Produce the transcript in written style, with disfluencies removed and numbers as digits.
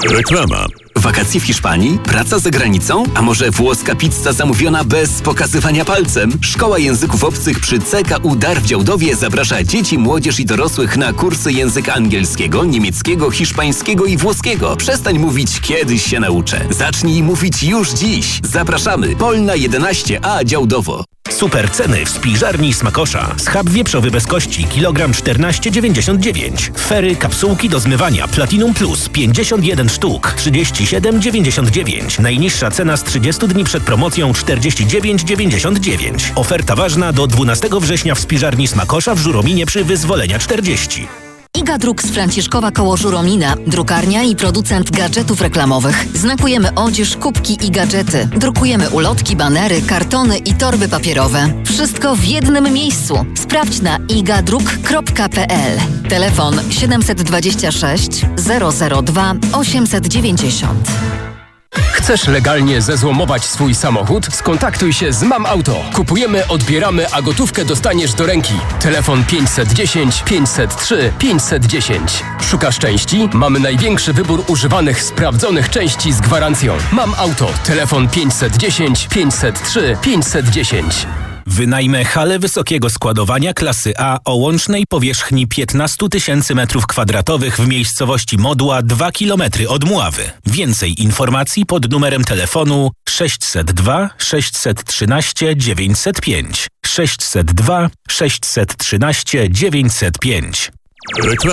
Reklama. Wakacje w Hiszpanii? Praca za granicą? A może włoska pizza zamówiona bez pokazywania palcem? Szkoła Języków Obcych przy CKU Dar w Działdowie zaprasza dzieci, młodzież i dorosłych na kursy języka angielskiego, niemieckiego, hiszpańskiego i włoskiego. Przestań mówić kiedyś się nauczę. Zacznij mówić już dziś. Zapraszamy. Polna 11A Działdowo. Super ceny w spiżarni Smakosza. Schab wieprzowy bez kości, kilogram 14,99. Fery, kapsułki do zmywania Platinum Plus 51 sztuk, 37,99. Najniższa cena z 30 dni przed promocją 49,99. Oferta ważna do 12 września w spiżarni Smakosza w Żurominie przy Wyzwolenia 40. Iga Druks Franciszkowa koło Żuromina, drukarnia i producent gadżetów reklamowych. Znakujemy odzież, kubki i gadżety. Drukujemy ulotki, banery, kartony i torby papierowe. Wszystko w jednym miejscu. Sprawdź na igadruk.pl. Telefon 726 002 890. Chcesz legalnie zezłomować swój samochód? Skontaktuj się z Mam Auto. Kupujemy, odbieramy, a gotówkę dostaniesz do ręki. Telefon 510 503 510. Szukasz części? Mamy największy wybór używanych, sprawdzonych części z gwarancją. Mam Auto. Telefon 510 503 510. Wynajmę halę wysokiego składowania klasy A o łącznej powierzchni 15 000 m2 w miejscowości Modła 2 km od Mławy. Więcej informacji pod numerem telefonu 602 613 905. 602 613 905. Reklama.